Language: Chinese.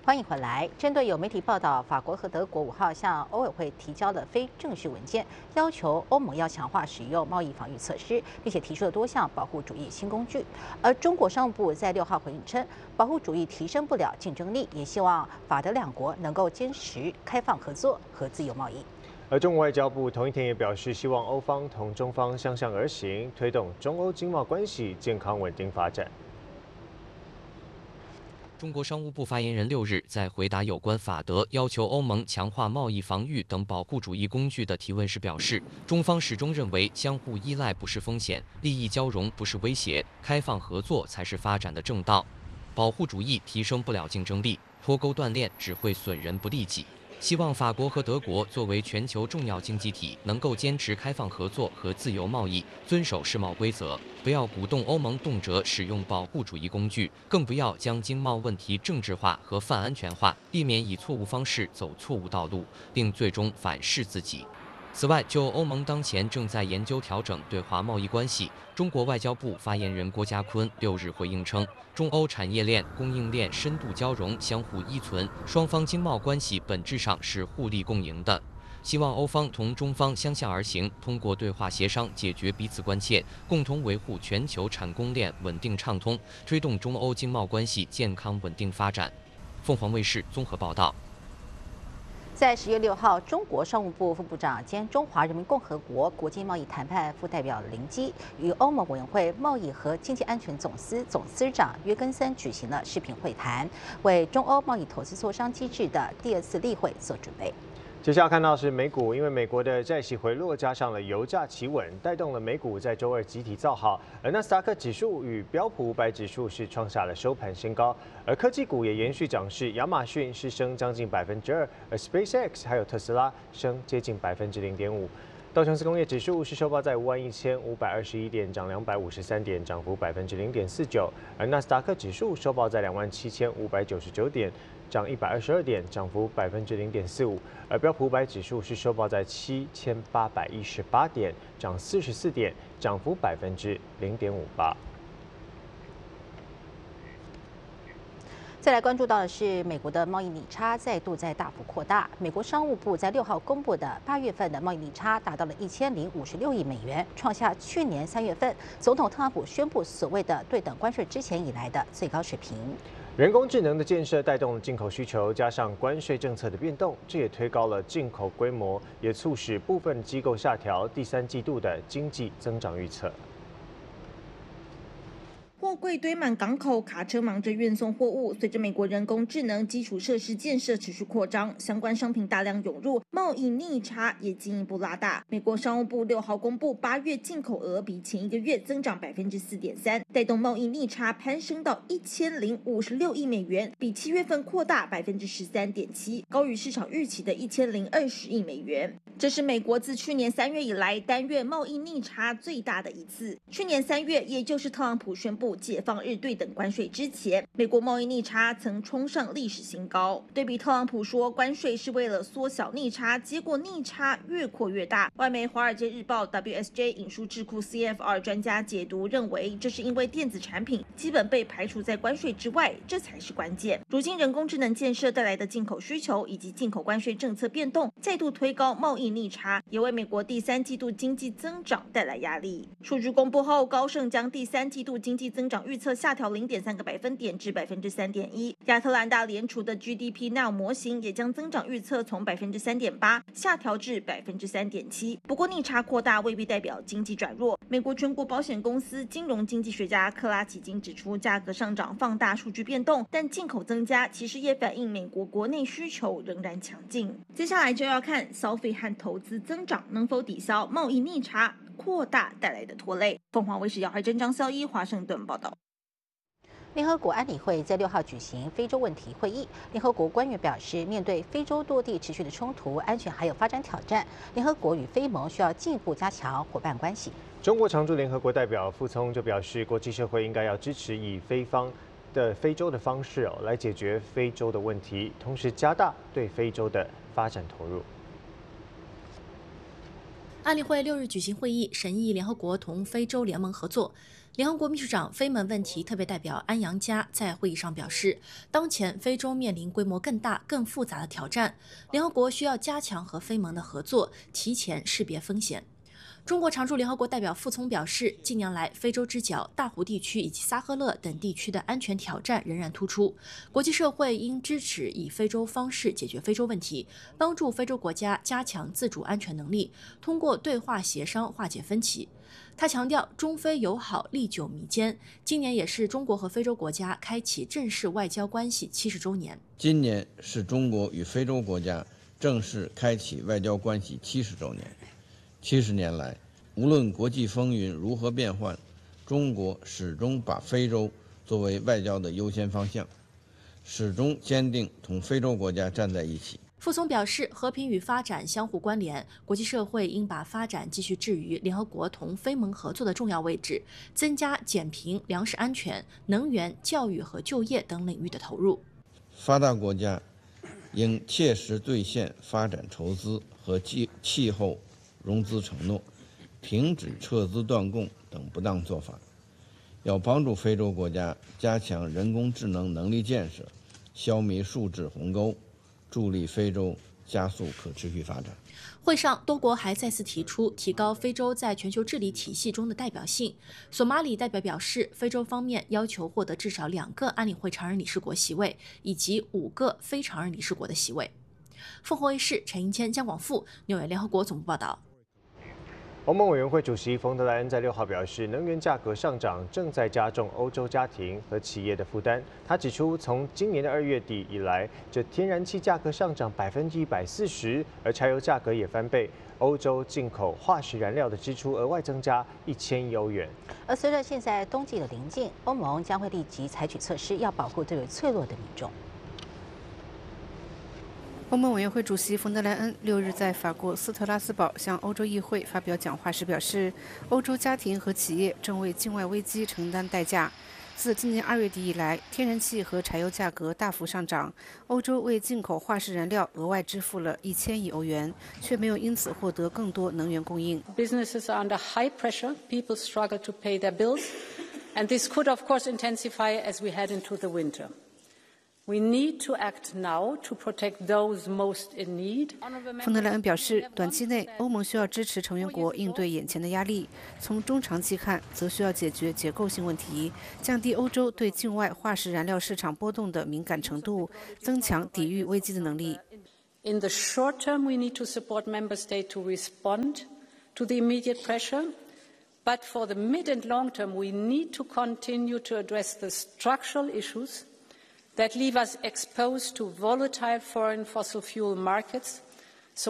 欢迎回来。针对有媒体报道，法国和德国5号向欧委会提交了非正式文件，要求欧盟要强化使用贸易防御措施，并且提出了多项保护主义新工具。而中国商务部在6号回应称，保护主义提升不了竞争力，也希望法德两国能够坚持开放合作和自由贸易。 而中国外交部同一天也表示，希望欧方同中方相向而行，推动中欧经贸关系健康稳定发展。 中国商务部发言人6日在回答有关法德要求欧盟强化贸易防御等保护主义工具的提问时表示，中方始终认为相互依赖不是风险，利益交融不是威胁，开放合作才是发展的正道。保护主义提升不了竞争力，脱钩断链只会损人不利己。希望法国和德国作为全球重要经济体，能够坚持开放合作和自由贸易，遵守世贸规则，不要鼓动欧盟动辄使用保护主义工具，更不要将经贸问题政治化和泛安全化，避免以错误方式走错误道路，并最终反噬自己。此外，就欧盟当前正在研究调整对华贸易关系，中国外交部发言人郭家坤6日回应称，中欧产业链、供应链深度交融、相互依存，双方经贸关系本质上是互利共赢的。希望欧方同中方相向而行，通过对话协商解决彼此关切，共同维护全球产供链稳定畅通，推动中欧经贸关系健康稳定发展。凤凰卫视综合报道。 在10月6号，中国商务部副部长兼中华人民共和国国际贸易谈判副代表林基与欧盟委员会贸易和经济安全总司长约根森举行了视频会谈，为中欧贸易投资磋商机制的第2次例会做准备。 接下来看到是美股，因为美国的债息回落加上了油价企稳，带动了美股在周二集体造好，而纳斯达克指数与标普500指数是创下了收盘新高，而科技股也延续涨势，亚马逊是升将近2%，而 SpaceX 还有特斯拉升接近0.5%。道琼斯工业指数是收报在51521点，涨253点，涨幅0.49%，而纳斯达克指数收报在27599点。涨122点，涨幅0.45%，而标普500指数是收报在7818点，涨44点，涨幅0.58%。 再来关注到的是，美国的贸易逆差再度在大幅扩大。美国商务部在6号公布的8月份的贸易逆差达到了1056亿美元，创下去年3月份总统特朗普宣布所谓的对等关税之前以来的最高水平。 人工智能的建设带动了进口需求，加上关税政策的变动，这也推高了进口规模，也促使部分机构下调第3季度的经济增长预测。 货柜堆满港口，卡车忙着运送货物。随着美国人工智能基础设施建设持续扩张，相关商品大量涌入，贸易逆差也进一步拉大。美国商务部6号公布8月进口额比前一个月增长4.3%，带动贸易逆差攀升到1056亿美元，比7月份扩大13.7%，高于市场预期的1020亿美元。这是美国自去年3月以来单月贸易逆差最大的一次。去年3月，也就是特朗普宣布解放日对等关税之前，美国贸易逆差曾冲上历史新高。对比特朗普说关税是为了缩小逆差，结果逆差越扩越大。外媒《华尔街日报》WSJ 引述智库 CFR 专家解读认为，这是因为电子产品基本被排除在关税之外，这才是关键。如今人工智能建设带来的进口需求以及进口关税政策变动，再度推高贸易逆差，也为美国第3季度经济增长带来压力。数据公布后，高盛将第3季度经济增长预测下调0.3个百分点至3.1%。亚特兰大联储的 GDP Now 模型也将增长预测从3.8%下调至3.7%。不过逆差扩大未必代表经济转弱。美国全国保险公司金融经济学家克拉奇金指出，价格上涨放大数据变动，但进口增加其实也反映美国国内需求仍然强劲。接下来就要看消费和投资增长能否抵消贸易逆差扩大带来的拖累。凤凰卫视姚海珍、张孝一华盛顿报道。 联合国安理会在6号举行非洲问题会议。联合国官员表示，面对非洲多地持续的冲突、安全还有发展挑战，联合国与非盟需要进一步加强伙伴关系。 中国常驻联合国代表傅聪就表示，国际社会应该要支持以非洲的方式来解决非洲的问题，同时加大对非洲的发展投入。 安理会6日举行会议，审议联合国同非洲联盟合作。 联合国秘书长非盟问题特别代表安阳加在会议上表示，当前非洲面临规模更大、更复杂的挑战，联合国需要加强和非盟的合作，提前识别风险。中国常驻联合国代表傅聪表示，近年来非洲之角、大湖地区以及撒赫勒等地区的安全挑战仍然突出，国际社会应支持以非洲方式解决非洲问题，帮助非洲国家加强自主安全能力，通过对话协商化解分歧。他强调，中非友好历久弥坚，今年也是中国和非洲国家开启正式外交关系70周年。 今年是中国与非洲国家正式开启外交关系70周年。70年来，无论国际风云如何变幻，中国始终把非洲作为外交的优先方向，始终坚定同非洲国家站在一起。 傅聪表示，和平与发展相互关联，国际社会应把发展继续置于联合国同非盟合作的重要位置，增加减贫、粮食安全、能源、教育和就业等领域的投入。 发达国家应切实兑现发展筹资和气候融资承诺，停止撤资断供等不当做法，要帮助非洲国家加强人工智能能力建设，消弭数字鸿沟，助力非洲加速可持续发展。 会上，多国还再次提出提高非洲在全球治理体系中的代表性。索马里代表表示，非洲方面要求获得至少2个安理会常任理事国席位，以及5个非常任理事国的席位。凤凰卫视陈英谦、江广富，纽约联合国总部报道。 欧盟委员会主席冯德莱恩在6号表示，能源价格上涨正在加重欧洲家庭和企业的负担。他指出，从今年的2月底以来，这天然气价格上涨140%，而柴油价格也翻倍。欧洲进口化石燃料的支出额外增加1000亿欧元。 而随着现在冬季的临近，欧盟将会立即采取措施，要保护最为脆弱的民众。 欧盟委员会主席冯德莱恩6日在法国斯特拉斯堡向欧洲议会发表讲话时表示，欧洲家庭和企业正为境外危机承担代价。自今年2月底以来，天然气和柴油价格大幅上涨，欧洲为进口化石燃料额外支付了1000亿欧元，却没有因此获得更多能源供应。 Businesses are under high pressure. People struggle to pay their bills, and this could, of course, intensify as we head into the winter.We need to act now to protect those most in need. 冯德莱恩表示，短期内欧盟需要支持成员国应对眼前的压力；从中长期看，则需要解决结构性问题，降低欧洲对境外化石燃料市场波动的敏感程度，增强抵御危机的能力。 In the short term, we need to support member states to respond to the immediate pressure. But for the mid and long term, we need to continue to address the structural issues that leave us exposed to volatile foreign fossil fuel markets